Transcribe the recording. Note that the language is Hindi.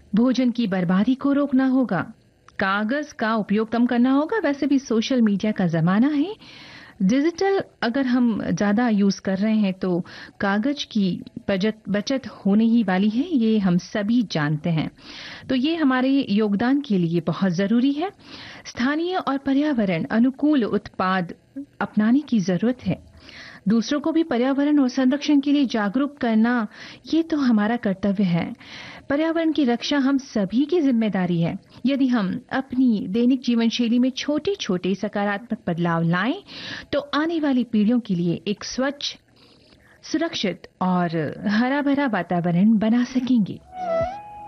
भोजन की बर्बादी को रोकना होगा, कागज का उपयोग कम करना होगा। वैसे भी सोशल मीडिया का जमाना है, डिजिटल अगर हम ज्यादा यूज कर रहे हैं तो कागज की बचत बचत होने ही वाली है, ये हम सभी जानते हैं। तो ये हमारे योगदान के लिए बहुत जरूरी है। स्थानीय और पर्यावरण अनुकूल उत्पाद अपनाने की जरूरत है। दूसरों को भी पर्यावरण और संरक्षण के लिए जागरूक करना, ये तो हमारा कर्तव्य है। पर्यावरण की रक्षा हम सभी की जिम्मेदारी है। यदि हम अपनी दैनिक जीवन शैली में छोटे छोटे सकारात्मक बदलाव लाएं तो आने वाली पीढ़ियों के लिए एक स्वच्छ, सुरक्षित और हरा भरा वातावरण बना सकेंगे।